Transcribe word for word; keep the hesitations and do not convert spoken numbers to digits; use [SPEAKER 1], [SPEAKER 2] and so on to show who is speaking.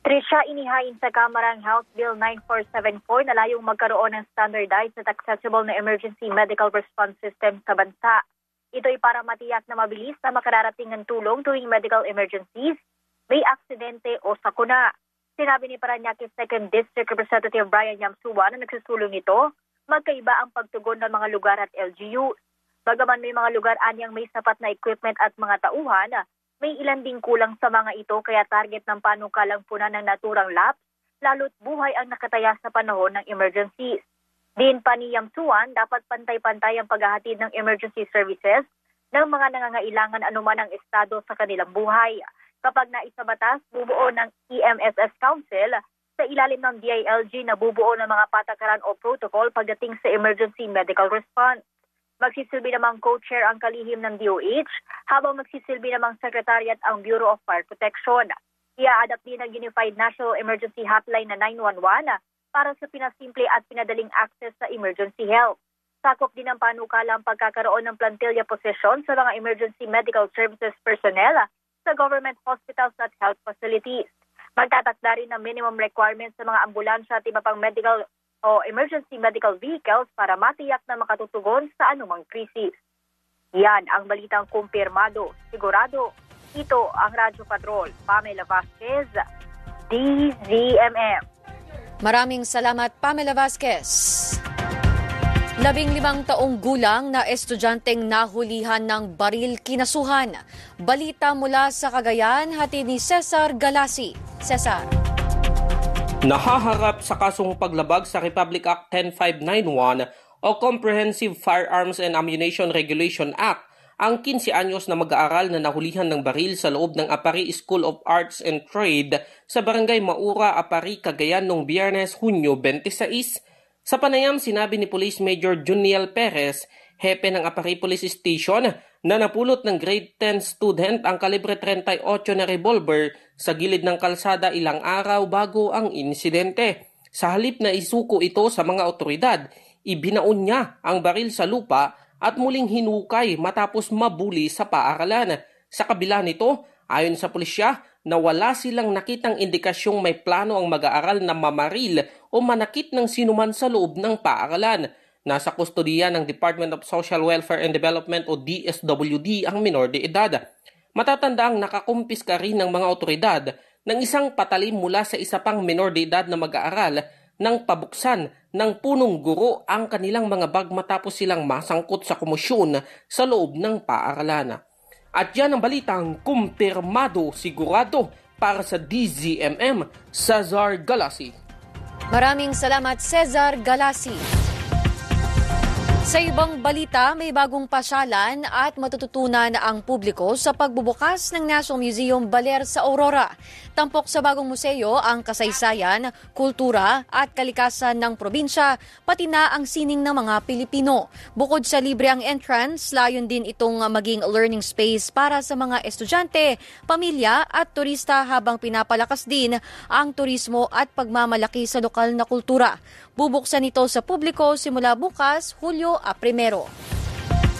[SPEAKER 1] Trisha, inihain sa Kamarang House Bill nine four seven four na layong magkaroon ng standardized at accessible na emergency medical response system sa bansa. Ito'y para matiyak na mabilis na makararating ng tulong tuwing medical emergencies, may aksidente o sakuna. Sinabi ni Parañaque second District Representative Brian Yamsua na nagsusulong nito, magkaiba ang pagtugon ng mga lugar at L G U. Bagaman may mga lugar anyang may sapat na equipment at mga tauhan, may ilan ding kulang sa mga ito kaya target ng panukalang punan ng naturang lapse, lalo't buhay ang nakataya sa panahon ng emergencies. Din pa ni Yamsuan, dapat pantay-pantay ang paghahatid ng emergency services ng mga nangangailangan anuman ang estado sa kanilang buhay. Kapag naisabatas, bubuo ng E M S S Council sa ilalim ng D I L G na bubuo ng mga patakaran o protocol pagdating sa emergency medical response. Magsisilbi namang co-chair ang kalihim ng D O H habang magsisilbi namang secretariat ang Bureau of Fire Protection. Ia-adapt din ang Unified National Emergency Hotline na nine one one para sa pinasimple at pinadaling access sa emergency health. Sakop din ang panukalang pagkakaroon ng plantilla position sa mga emergency medical services personnel sa government hospitals at health facilities. Magtatakda rin ng minimum requirements sa mga ambulansya at iba pang medical o emergency medical vehicles para matiyak na makatutugon sa anumang krisis. Yan ang balitang kumpirmado, sigurado. Ito ang Radyo Patrol, Pamela Vasquez, D Z M M.
[SPEAKER 2] Maraming salamat, Pamela Vasquez. Labing limang taong gulang na estudyanteng nahulihan ng baril kinasuhan. Balita mula sa Cagayan, hatid ni Cesar Galasi. Cesar.
[SPEAKER 3] Nahaharap sa kasong paglabag sa Republic Act ten five nine one o Comprehensive Firearms and Ammunition Regulation Act ang fifteen anyos na mag-aaral na nahulihan ng baril sa loob ng Apari School of Arts and Trade sa Barangay Maura, Apari, Cagayan noong Biyernes, Hunyo twenty-six. Sa panayam, sinabi ni Police Major Juniel Perez, hepe ng Apari Police Station, na napulot ng grade ten student ang kalibre thirty-eight na revolver sa gilid ng kalsada ilang araw bago ang insidente. Sa halip na isuko ito sa mga otoridad, ibinaon niya ang baril sa lupa at muling hinukay matapos mabuli sa paaralan. Sa kabila nito, ayon sa pulisya, na wala silang nakitang indikasyong may plano ang mag-aaral na mamaril o manakit ng sinuman sa loob ng paaralan. Nasa kustodiya ng Department of Social Welfare and Development o D S W D ang minor de edad. Matatandaang nakakumpiska rin ng mga otoridad ng isang patalim mula sa isa pang minor de edad na mag-aaral nang pabuksan ng punong guro ang kanilang mga bag matapos silang masangkot sa komosyon sa loob ng paaralan. At yan ang balitang kumpirmado, sigurado para sa D Z M M, Cesar Galasi.
[SPEAKER 2] Maraming salamat, Cesar Galasi. Sa ibang balita, may bagong pasyalan at matututunan ang publiko sa pagbubukas ng National Museum Baler sa Aurora. Tampok sa bagong museo ang kasaysayan, kultura at kalikasan ng probinsya, pati na ang sining ng mga Pilipino. Bukod sa libre ang entrance, layon din itong maging learning space para sa mga estudyante, pamilya at turista habang pinapalakas din ang turismo at pagmamalaki sa lokal na kultura. Bubuksan ito sa publiko simula bukas, Hulyo primero.